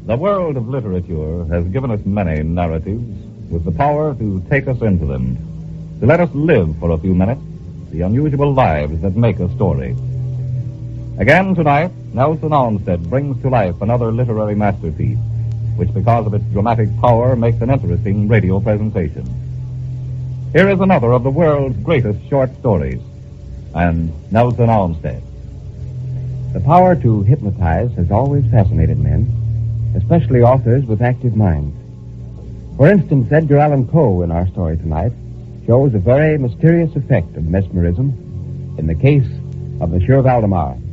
The world of literature has given us many narratives with the power to take us into them, to let us live for a few minutes the unusual lives that make a story. Again tonight, Nelson Olmsted brings to life another literary masterpiece, which because of its dramatic power makes an interesting radio presentation. Here is another of the world's greatest short stories, and Nelson Olmsted. The power to hypnotize has always fascinated men, especially authors with active minds. For instance, Edgar Allan Poe in our story tonight shows a very mysterious effect of mesmerism in the case of Monsieur Valdemar.